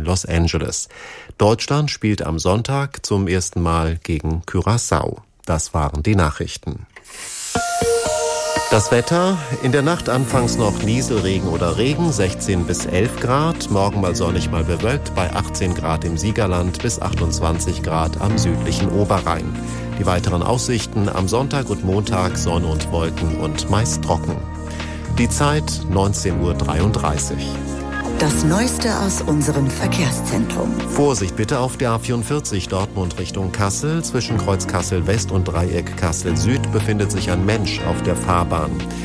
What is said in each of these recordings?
in Los Angeles. Deutschland spielt am Sonntag zum ersten Mal gegen Curaçao. Das waren die Nachrichten. Das Wetter, in der Nacht anfangs noch Nieselregen oder Regen, 16 bis 11 Grad, morgen mal sonnig, mal bewölkt, bei 18 Grad im Siegerland bis 28 Grad am südlichen Oberrhein. Die weiteren Aussichten am Sonntag und Montag Sonne und Wolken und meist trocken. Die Zeit 19:33 Uhr. Das Neueste aus unserem Verkehrszentrum. Vorsicht bitte auf der A44 Dortmund Richtung Kassel. Zwischen Kreuz Kassel West und Dreieck Kassel Süd befindet sich ein Mensch auf der Fahrbahn.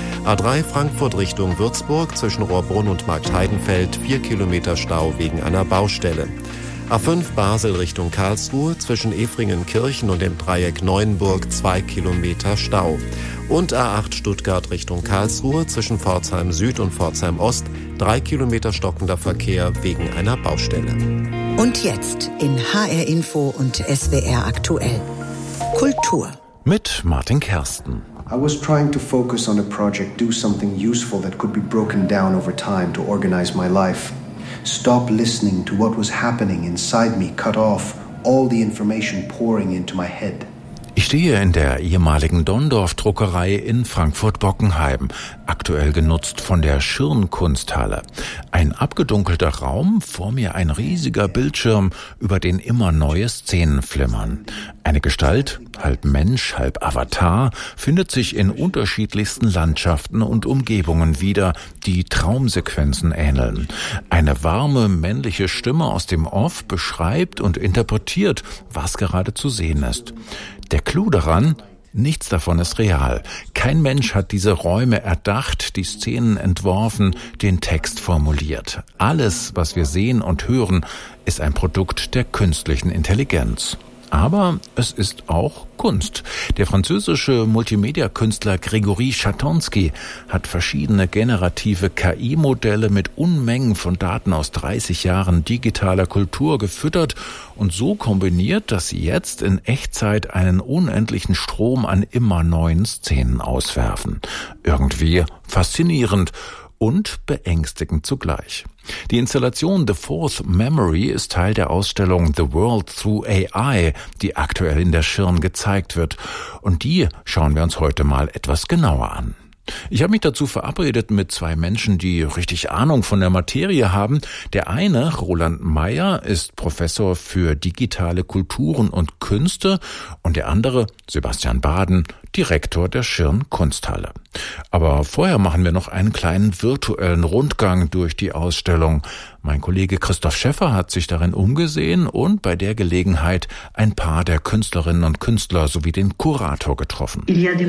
A3 Frankfurt Richtung Würzburg zwischen Rohrbrunn und Marktheidenfeld 4 Kilometer Stau wegen einer Baustelle. A5 Basel Richtung Karlsruhe zwischen Efringen-Kirchen und dem Dreieck Neuenburg 2 Kilometer Stau. Und A8 Stuttgart Richtung Karlsruhe zwischen Pforzheim Süd und Pforzheim Ost 3 Kilometer stockender Verkehr wegen einer Baustelle. Und jetzt in HR Info und SWR aktuell. Kultur. Mit Martin Kersten. I was trying to focus on a project, do something useful that could be broken down over time to organize my life. Stop listening to what was happening inside me, cut off all the information pouring into my head. Ich stehe in der ehemaligen Dondorf-Druckerei in Frankfurt-Bockenheim, aktuell genutzt von der Schirn-Kunsthalle. Ein abgedunkelter Raum, vor mir ein riesiger Bildschirm, über den immer neue Szenen flimmern. Eine Gestalt, halb Mensch, halb Avatar, findet sich in unterschiedlichsten Landschaften und Umgebungen wieder, die Traumsequenzen ähneln. Eine warme männliche Stimme aus dem Off beschreibt und interpretiert, was gerade zu sehen ist. Der Clou daran: nichts davon ist real. Kein Mensch hat diese Räume erdacht, die Szenen entworfen, den Text formuliert. Alles, was wir sehen und hören, ist ein Produkt der künstlichen Intelligenz. Aber es ist auch Kunst. Der französische Multimedia-Künstler Grégory Chatonsky hat verschiedene generative KI-Modelle mit Unmengen von Daten aus 30 Jahren digitaler Kultur gefüttert und so kombiniert, dass sie jetzt in Echtzeit einen unendlichen Strom an immer neuen Szenen auswerfen. Irgendwie faszinierend und beängstigend zugleich. Die Installation The Fourth Memory ist Teil der Ausstellung The World Through AI, die aktuell in der Schirn gezeigt wird. Und die schauen wir uns heute mal etwas genauer an. Ich habe mich dazu verabredet mit zwei Menschen, die richtig Ahnung von der Materie haben. Der eine, Roland Meyer, ist Professor für digitale Kulturen und Künste und der andere, Sebastian Baden, Direktor der Schirn Kunsthalle. Aber vorher machen wir noch einen kleinen virtuellen Rundgang durch die Ausstellung. Mein Kollege Christoph Schäffer hat sich darin umgesehen und bei der Gelegenheit ein paar der Künstlerinnen und Künstler sowie den Kurator getroffen.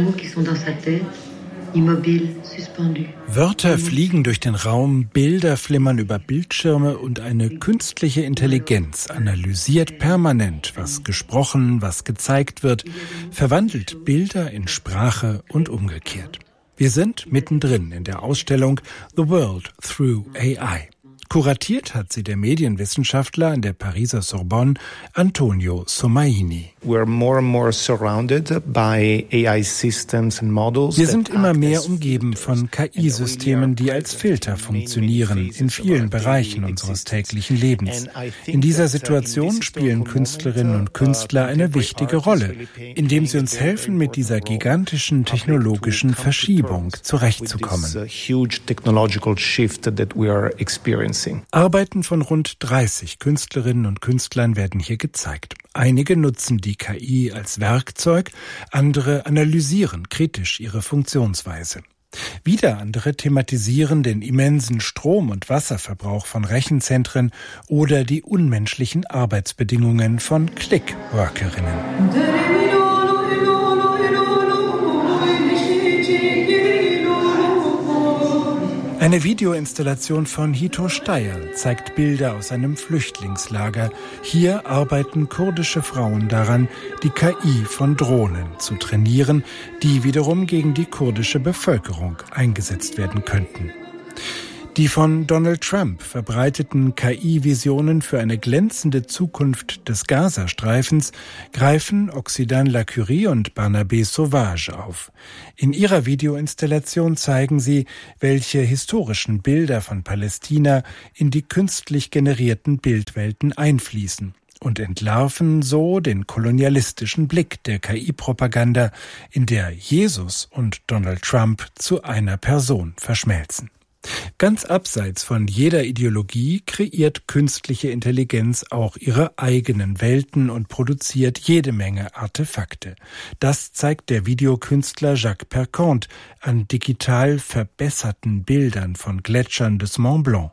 Wörter fliegen durch den Raum, Bilder flimmern über Bildschirme und eine künstliche Intelligenz analysiert permanent, was gesprochen, was gezeigt wird, verwandelt Bilder in Sprache und umgekehrt. Wir sind mittendrin in der Ausstellung The World Through AI. Kuratiert hat sie der Medienwissenschaftler an der Pariser Sorbonne, Antonio Somaini. Wir sind immer mehr umgeben von KI-Systemen, die als Filter funktionieren in vielen Bereichen unseres täglichen Lebens. In dieser Situation spielen Künstlerinnen und Künstler eine wichtige Rolle, indem sie uns helfen, mit dieser gigantischen technologischen Verschiebung zurechtzukommen. Arbeiten von rund 30 Künstlerinnen und Künstlern werden hier gezeigt. Einige nutzen die KI als Werkzeug, andere analysieren kritisch ihre Funktionsweise. Wieder andere thematisieren den immensen Strom- und Wasserverbrauch von Rechenzentren oder die unmenschlichen Arbeitsbedingungen von Clickworkerinnen. Eine Videoinstallation von Hito Steyr zeigt Bilder aus einem Flüchtlingslager. Hier arbeiten kurdische Frauen daran, die KI von Drohnen zu trainieren, die wiederum gegen die kurdische Bevölkerung eingesetzt werden könnten. Die von Donald Trump verbreiteten KI-Visionen für eine glänzende Zukunft des Gazastreifens greifen Oxydane Lacurie und Barnabé Sauvage auf. In ihrer Videoinstallation zeigen sie, welche historischen Bilder von Palästina in die künstlich generierten Bildwelten einfließen und entlarven so den kolonialistischen Blick der KI-Propaganda, in der Jesus und Donald Trump zu einer Person verschmelzen. Ganz abseits von jeder Ideologie kreiert künstliche Intelligenz auch ihre eigenen Welten und produziert jede Menge Artefakte. Das zeigt der Videokünstler Jacques Perconte an digital verbesserten Bildern von Gletschern des Mont Blanc.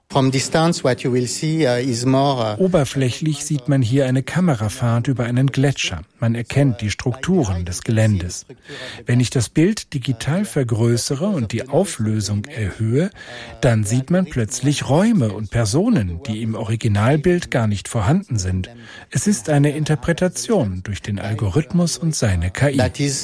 Oberflächlich sieht man hier eine Kamerafahrt über einen Gletscher. Man erkennt die Strukturen des Geländes. Wenn ich das Bild digital vergrößere und die Auflösung erhöhe, dann sieht man plötzlich Räume und Personen, die im Originalbild gar nicht vorhanden sind. Es ist eine Interpretation durch den Algorithmus und seine KI.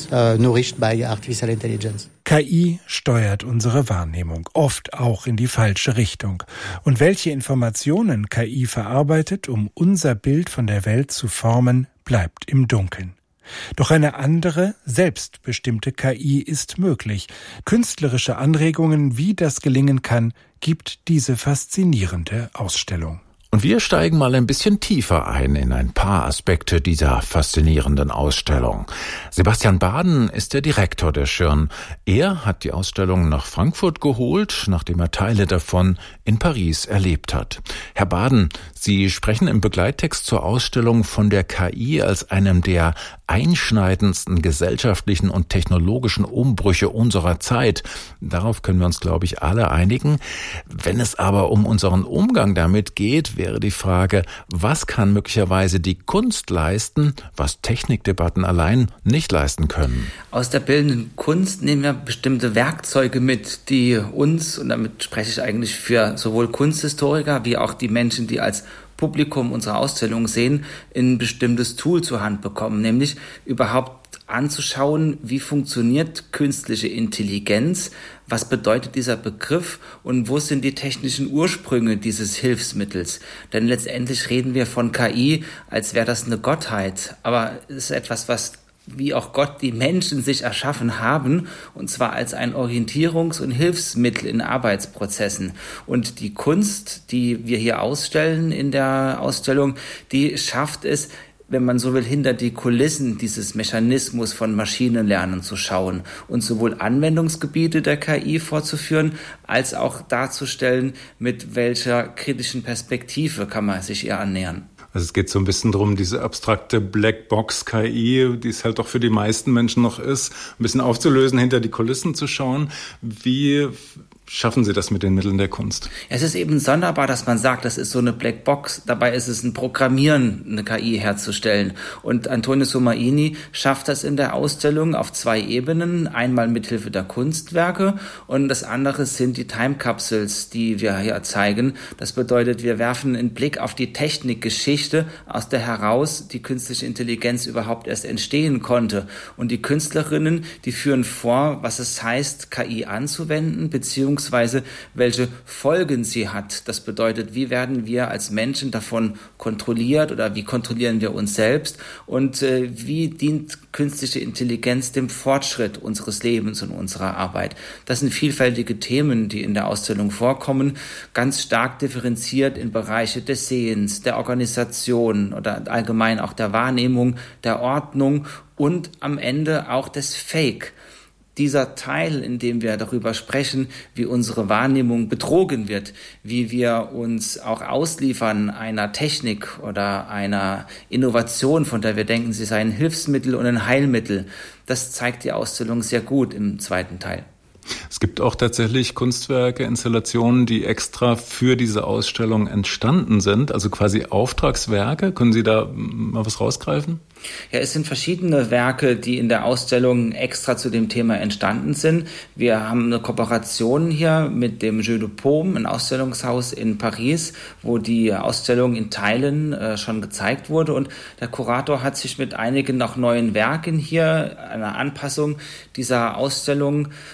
KI steuert unsere Wahrnehmung, oft auch in die falsche Richtung. Und welche Informationen KI verarbeitet, um unser Bild von der Welt zu formen, bleibt im Dunkeln. Doch eine andere, selbstbestimmte KI ist möglich. Künstlerische Anregungen, wie das gelingen kann, gibt diese faszinierende Ausstellung. Und wir steigen mal ein bisschen tiefer ein in ein paar Aspekte dieser faszinierenden Ausstellung. Sebastian Baden ist der Direktor der Schirn. Er hat die Ausstellung nach Frankfurt geholt, nachdem er Teile davon in Paris erlebt hat. Herr Baden, Sie sprechen im Begleittext zur Ausstellung von der KI als einem der einschneidendsten gesellschaftlichen und technologischen Umbrüche unserer Zeit. Darauf können wir uns, glaube ich, alle einigen. Wenn es aber um unseren Umgang damit geht, wäre die Frage, was kann möglicherweise die Kunst leisten, was Technikdebatten allein nicht leisten können? Aus der bildenden Kunst nehmen wir bestimmte Werkzeuge mit, die uns, und damit spreche ich eigentlich für sowohl Kunsthistoriker wie auch die Menschen, die als Publikum unsere Ausstellung sehen, ein bestimmtes Tool zur Hand bekommen, nämlich überhaupt anzuschauen, wie funktioniert künstliche Intelligenz, was bedeutet dieser Begriff und wo sind die technischen Ursprünge dieses Hilfsmittels. Denn letztendlich reden wir von KI, als wäre das eine Gottheit, aber es ist etwas, was wie auch Gott die Menschen sich erschaffen haben, und zwar als ein Orientierungs- und Hilfsmittel in Arbeitsprozessen. Und die Kunst, die wir hier ausstellen in der Ausstellung, die schafft es, wenn man so will, hinter die Kulissen dieses Mechanismus von Maschinenlernen zu schauen und sowohl Anwendungsgebiete der KI vorzuführen, als auch darzustellen, mit welcher kritischen Perspektive kann man sich ihr annähern. Also es geht so ein bisschen darum, diese abstrakte Blackbox-KI, die es halt doch für die meisten Menschen noch ist, ein bisschen aufzulösen, hinter die Kulissen zu schauen. Wie schaffen Sie das mit den Mitteln der Kunst? Es ist eben sonderbar, dass man sagt, das ist so eine Blackbox. Dabei ist es ein Programmieren, eine KI herzustellen. Und Antonio Somaini schafft das in der Ausstellung auf 2 Ebenen. Einmal mithilfe der Kunstwerke und das andere sind die Time Capsules, die wir hier zeigen. Das bedeutet, wir werfen einen Blick auf die Technikgeschichte, aus der heraus die künstliche Intelligenz überhaupt erst entstehen konnte. Und die Künstlerinnen, die führen vor, was es heißt, KI anzuwenden, beziehungsweise welche Folgen sie hat. Das bedeutet, wie werden wir als Menschen davon kontrolliert oder wie kontrollieren wir uns selbst und wie dient künstliche Intelligenz dem Fortschritt unseres Lebens und unserer Arbeit. Das sind vielfältige Themen, die in der Ausstellung vorkommen, ganz stark differenziert in Bereiche des Sehens, der Organisation oder allgemein auch der Wahrnehmung, der Ordnung und am Ende auch des Fake. Dieser Teil, in dem wir darüber sprechen, wie unsere Wahrnehmung betrogen wird, wie wir uns auch ausliefern einer Technik oder einer Innovation, von der wir denken, sie sei ein Hilfsmittel und ein Heilmittel, das zeigt die Ausstellung sehr gut im 2. Teil. Es gibt auch tatsächlich Kunstwerke, Installationen, die extra für diese Ausstellung entstanden sind, also quasi Auftragswerke. Können Sie da mal was rausgreifen? Ja, es sind verschiedene Werke, die in der Ausstellung extra zu dem Thema entstanden sind. Wir haben eine Kooperation hier mit dem Jeu de Paume, ein Ausstellungshaus in Paris, wo die Ausstellung in Teilen schon gezeigt wurde. Und der Kurator hat sich mit einigen noch neuen Werken hier, einer Anpassung dieser Ausstellung betätigt.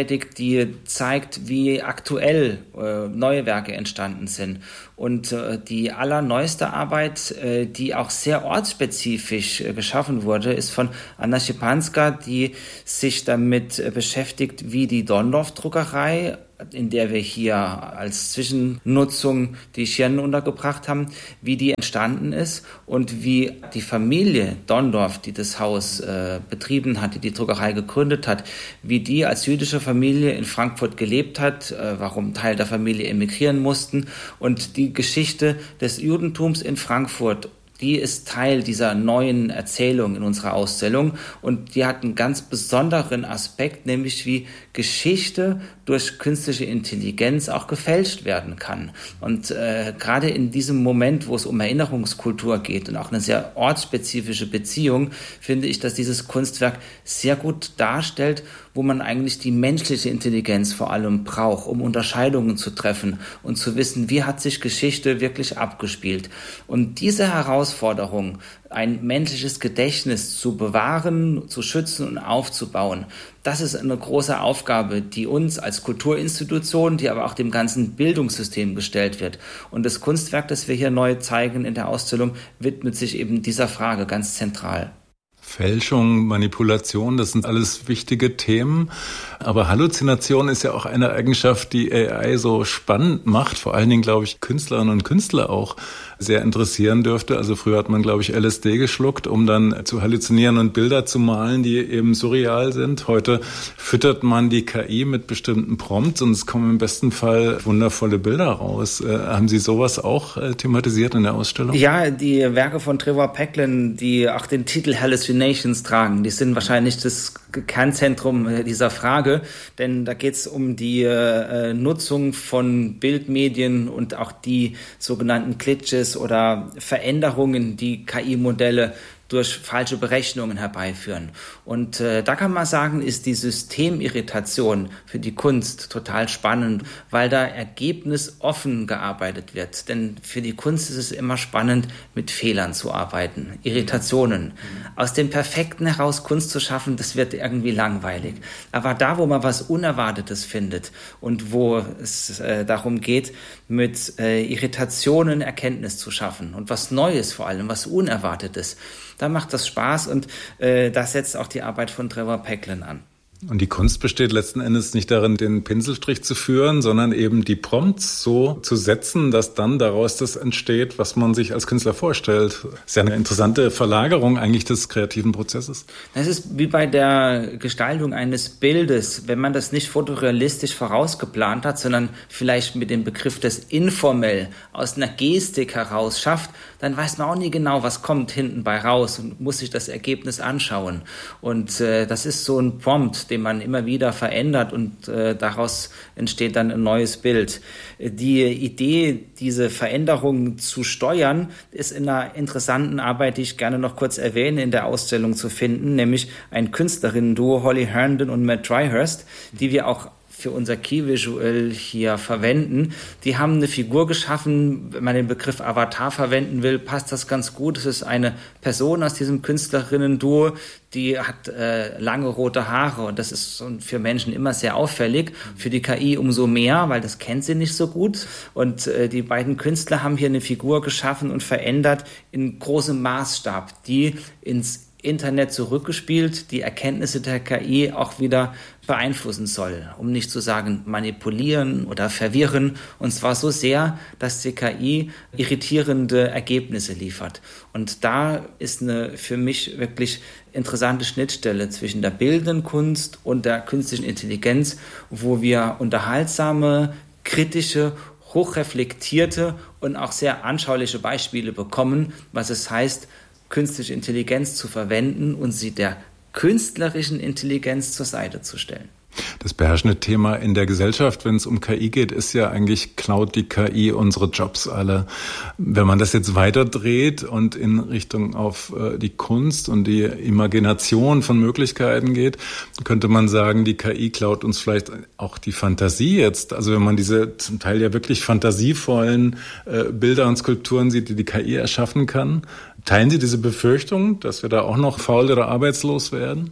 angefertigt, die zeigt, wie aktuell neue Werke entstanden sind. Und die allerneueste Arbeit, die auch sehr ortsspezifisch geschaffen wurde, ist von Anna Szepanska, die sich damit beschäftigt, wie die Donndorf-Druckerei, in der wir hier als Zwischennutzung die Schirnen untergebracht haben, wie die entstanden ist und wie die Familie Donndorf, die das Haus betrieben hat, die Druckerei gegründet hat, wie die als jüdische Familie in Frankfurt gelebt hat, warum Teil der Familie emigrieren mussten, und die Geschichte des Judentums in Frankfurt, die ist Teil dieser neuen Erzählung in unserer Ausstellung, und die hat einen ganz besonderen Aspekt, nämlich wie Geschichte durch künstliche Intelligenz auch gefälscht werden kann. Und gerade in diesem Moment, wo es um Erinnerungskultur geht und auch eine sehr ortsspezifische Beziehung, finde ich, dass dieses Kunstwerk sehr gut darstellt, wo man eigentlich die menschliche Intelligenz vor allem braucht, um Unterscheidungen zu treffen und zu wissen, wie hat sich Geschichte wirklich abgespielt. Und diese Herausforderung, ein menschliches Gedächtnis zu bewahren, zu schützen und aufzubauen, das ist eine große Aufgabe, die uns als Kulturinstitution, die aber auch dem ganzen Bildungssystem gestellt wird. Und das Kunstwerk, das wir hier neu zeigen in der Ausstellung, widmet sich eben dieser Frage ganz zentral. Fälschung, Manipulation, das sind alles wichtige Themen. Aber Halluzination ist ja auch eine Eigenschaft, die AI so spannend macht. Vor allen Dingen, glaube ich, Künstlerinnen und Künstler auch sehr interessieren dürfte. Also früher hat man, glaube ich, LSD geschluckt, um dann zu halluzinieren und Bilder zu malen, die eben surreal sind. Heute füttert man die KI mit bestimmten Prompts und es kommen im besten Fall wundervolle Bilder raus. Haben Sie sowas auch thematisiert in der Ausstellung? Ja, die Werke von Trevor Pecklin, die auch den Titel Hallucinations tragen, die sind wahrscheinlich das Kernzentrum dieser Frage, denn da geht es um die Nutzung von Bildmedien und auch die sogenannten Glitches oder Veränderungen, die KI-Modelle durch falsche Berechnungen herbeiführen. Und da kann man sagen, ist die Systemirritation für die Kunst total spannend, weil da ergebnisoffen gearbeitet wird. Denn für die Kunst ist es immer spannend, mit Fehlern zu arbeiten, Irritationen. Aus dem Perfekten heraus Kunst zu schaffen, das wird irgendwie langweilig. Aber da, wo man was Unerwartetes findet und wo es darum geht, mit Irritationen Erkenntnis zu schaffen und was Neues vor allem, was Unerwartetes, da macht das Spaß, und das setzt auch die Arbeit von Trevor Pecklin an. Und die Kunst besteht letzten Endes nicht darin, den Pinselstrich zu führen, sondern eben die Prompts so zu setzen, dass dann daraus das entsteht, was man sich als Künstler vorstellt. Das ist ja eine interessante Verlagerung eigentlich des kreativen Prozesses. Das ist wie bei der Gestaltung eines Bildes. Wenn man das nicht fotorealistisch vorausgeplant hat, sondern vielleicht mit dem Begriff des informell aus einer Gestik heraus schafft, dann weiß man auch nie genau, was kommt hinten bei raus und muss sich das Ergebnis anschauen. Und das ist so ein Prompt, den man immer wieder verändert, und daraus entsteht dann ein neues Bild. Die Idee, diese Veränderungen zu steuern, ist in einer interessanten Arbeit, die ich gerne noch kurz erwähne, in der Ausstellung zu finden, nämlich ein Künstlerinnen-Duo, Holly Herndon und Matt Dryhurst, die wir auch für unser Key-Visual hier verwenden. Die haben eine Figur geschaffen, wenn man den Begriff Avatar verwenden will, passt das ganz gut. Es ist eine Person aus diesem Künstlerinnen-Duo, die hat lange rote Haare, und das ist für Menschen immer sehr auffällig, für die KI umso mehr, weil das kennt sie nicht so gut. Und die beiden Künstler haben hier eine Figur geschaffen und verändert in großem Maßstab, die ins Internet zurückgespielt, die Erkenntnisse der KI auch wieder beeinflussen soll, um nicht zu sagen manipulieren oder verwirren, und zwar so sehr, dass die KI irritierende Ergebnisse liefert. Und da ist eine für mich wirklich interessante Schnittstelle zwischen der bildenden Kunst und der künstlichen Intelligenz, wo wir unterhaltsame, kritische, hochreflektierte und auch sehr anschauliche Beispiele bekommen, was es heißt, künstliche Intelligenz zu verwenden und sie der künstlerischen Intelligenz zur Seite zu stellen. Das beherrschende Thema in der Gesellschaft, wenn es um KI geht, ist ja eigentlich, klaut die KI unsere Jobs alle. Wenn man das jetzt weiterdreht und in Richtung auf die Kunst und die Imagination von Möglichkeiten geht, könnte man sagen, die KI klaut uns vielleicht auch die Fantasie jetzt. Also wenn man diese zum Teil ja wirklich fantasievollen Bilder und Skulpturen sieht, die die KI erschaffen kann. Teilen Sie diese Befürchtung, dass wir da auch noch faul oder arbeitslos werden?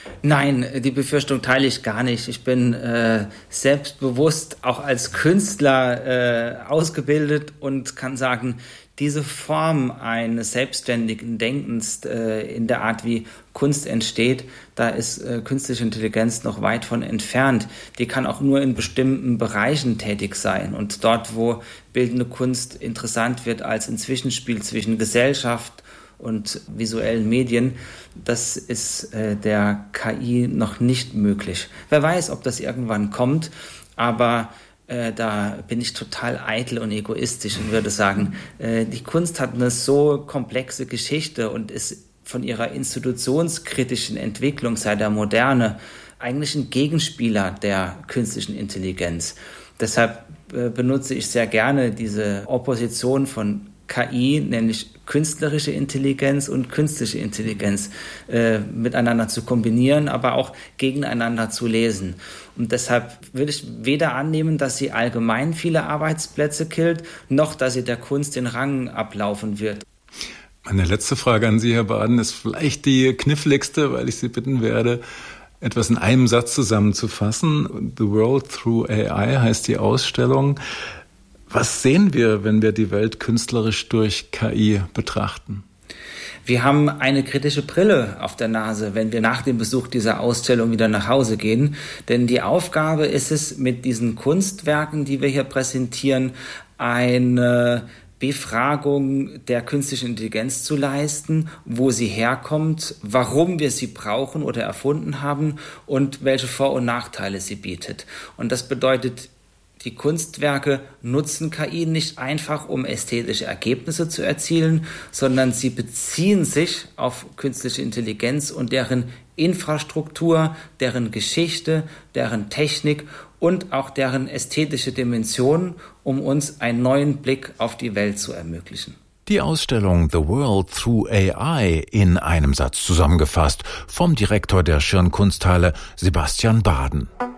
Nein, die Befürchtung teile ich gar nicht. Ich bin selbstbewusst auch als Künstler ausgebildet und kann sagen, diese Form eines selbstständigen Denkens in der Art, wie Kunst entsteht, da ist künstliche Intelligenz noch weit von entfernt. Die kann auch nur in bestimmten Bereichen tätig sein. Und dort, wo bildende Kunst interessant wird als ein Zwischenspiel zwischen Gesellschaft und visuellen Medien, das ist der KI noch nicht möglich. Wer weiß, ob das irgendwann kommt, aber da bin ich total eitel und egoistisch und würde sagen, die Kunst hat eine so komplexe Geschichte und ist von ihrer institutionskritischen Entwicklung seit der Moderne eigentlich ein Gegenspieler der künstlichen Intelligenz. Deshalb benutze ich sehr gerne diese Opposition von KI, nämlich künstlerische Intelligenz und künstliche Intelligenz miteinander zu kombinieren, aber auch gegeneinander zu lesen. Und deshalb würde ich weder annehmen, dass sie allgemein viele Arbeitsplätze killt, noch dass sie der Kunst den Rang ablaufen wird. Meine letzte Frage an Sie, Herr Baden, ist vielleicht die kniffligste, weil ich Sie bitten werde, etwas in einem Satz zusammenzufassen. The World Through AI heißt die Ausstellung. Was sehen wir, wenn wir die Welt künstlerisch durch KI betrachten? Wir haben eine kritische Brille auf der Nase, wenn wir nach dem Besuch dieser Ausstellung wieder nach Hause gehen. Denn die Aufgabe ist es, mit diesen Kunstwerken, die wir hier präsentieren, eine Befragung der künstlichen Intelligenz zu leisten, wo sie herkommt, warum wir sie brauchen oder erfunden haben und welche Vor- und Nachteile sie bietet. Und das bedeutet, die Kunstwerke nutzen KI nicht einfach, um ästhetische Ergebnisse zu erzielen, sondern sie beziehen sich auf künstliche Intelligenz und deren Infrastruktur, deren Geschichte, deren Technik und auch deren ästhetische Dimension, um uns einen neuen Blick auf die Welt zu ermöglichen. Die Ausstellung The World Through AI in einem Satz zusammengefasst vom Direktor der Schirn Kunsthalle, Sebastian Baden.